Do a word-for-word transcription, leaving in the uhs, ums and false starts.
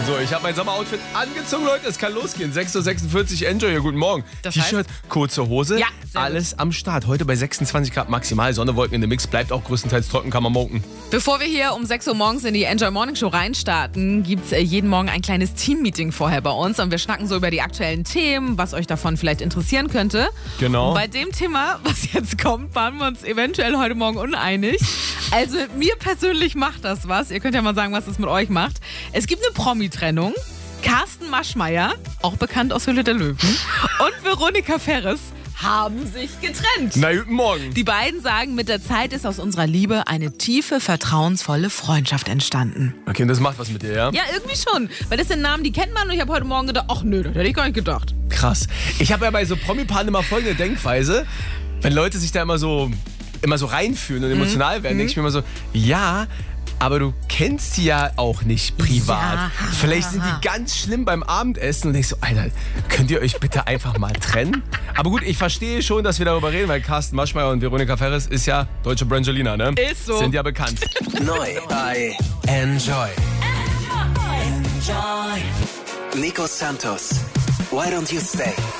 So, ich habe mein Sommeroutfit angezogen, Leute. Es kann losgehen. sechs Uhr sechsundvierzig, Enjoy. Ja, guten Morgen. Das heißt? T-Shirt, kurze Hose, Ja, sehr alles am Start. Heute bei sechsundzwanzig Grad maximal. Sonne, Wolken in dem Mix. Bleibt auch größtenteils trocken, kann man moken. Bevor wir hier um sechs Uhr morgens in die Enjoy Morning Show reinstarten, gibt es jeden Morgen ein kleines Team-Meeting vorher bei uns. Und wir schnacken so über die aktuellen Themen, was euch davon vielleicht interessieren könnte. Genau. Und bei dem Thema, was jetzt kommt, waren wir uns eventuell heute Morgen uneinig. Also mir persönlich macht das was. Ihr könnt ja mal sagen, was es mit euch macht. Es gibt eine Promi-Trennung. Carsten Maschmeyer, auch bekannt aus Höhle der Löwen, und Veronika Ferres haben sich getrennt. Na, guten Morgen. Die beiden sagen, mit der Zeit ist aus unserer Liebe eine tiefe, vertrauensvolle Freundschaft entstanden. Okay, und das macht was mit dir, ja? Ja, irgendwie schon. Weil das sind Namen, die kennt man und ich habe heute Morgen gedacht, ach nö, das hätte ich gar nicht gedacht. Krass. Ich habe ja bei so Promi-Paaren immer folgende Denkweise. Wenn Leute sich da immer so, immer so reinfühlen und emotional werden, Mhm. denke ich mir immer so, ja, aber du kennst sie ja auch nicht privat. Ja. Vielleicht sind die ganz schlimm beim Abendessen und denkst so, Alter, könnt ihr euch bitte einfach mal trennen? Aber gut, ich verstehe schon, dass wir darüber reden, weil Carsten Maschmeyer und Veronika Ferres ist ja deutsche Brangelina, ne? Ist so. Sind ja bekannt. Neu bei Enjoy. Enjoy. Nico Santos, Why Don't You Stay?